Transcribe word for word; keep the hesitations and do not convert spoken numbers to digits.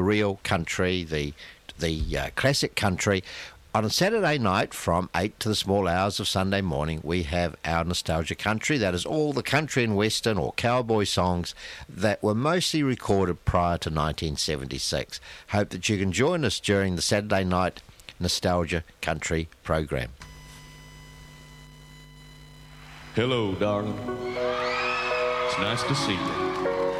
real country, the the uh, classic country. On a Saturday night from eight to the small hours of Sunday morning, we have our Nostalgia Country. That is all the country and western or cowboy songs that were mostly recorded prior to nineteen seventy-six. Hope that you can join us during the Saturday night Nostalgia Country program. Hello, darling. It's nice to see you.